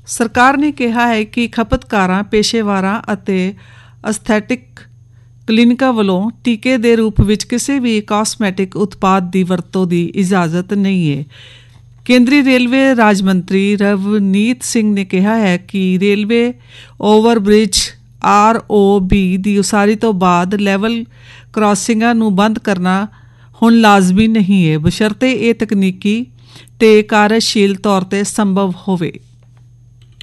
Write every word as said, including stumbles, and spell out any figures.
ਸਰਕਾਰ ਨੇ ਕਿਹਾ ਹੈ ਕਿ ਖਪਤਕਾਰਾਂ, ਪੇਸ਼ੇਵਰਾਂ ਅਤੇ ਅਸਥੈਟਿਕ ਕਲੀਨਿਕਾਂ ਵੱਲੋਂ ਟੀਕੇ ਦੇ ਰੂਪ ਵਿੱਚ ਕਿਸੇ ਵੀ ਕਾਸਮੈਟਿਕ ਉਤਪਾਦ ਦੀ ਵਰਤੋਂ ਦੀ ਇਜਾਜ਼ਤ ਨਹੀਂ ਹੈ। ਕੇਂਦਰੀ ਰੇਲਵੇ ਰਾਜ ਮੰਤਰੀ ਰਵਨੀਤ ਸਿੰਘ ਨੇ ਕਿਹਾ ਹੈ ਕਿ railway overbridge R O B ਦੀ ਉਸਾਰੀ ਤੋਂ ਬਾਅਦ ਲੈਵਲ ਕ੍ਰਾਸਿੰਗਾਂ ਨੂੰ ਬੰਦ ਕਰਨਾ ਹੁਣ ਲਾਜ਼ਮੀ ਨਹੀਂ ਹੈ, ਬਸ਼ਰਤੇ ਇਹ ਤਕਨੀਕੀ ਤੇ ਕਾਰਜਸ਼ੀਲ ਤੌਰ 'ਤੇ ਸੰਭਵ ਹੋਵੇ।